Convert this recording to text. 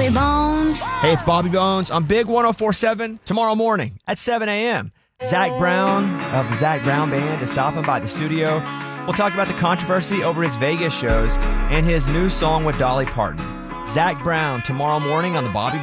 Bobby Bones. Hey, it's Bobby Bones on Big 104.7 tomorrow morning at 7 a.m. Zach Brown of the Zach Brown Band is stopping by the studio. We'll talk about the controversy over his Vegas shows and his new song with Dolly Parton. Zach Brown tomorrow morning on the Bobby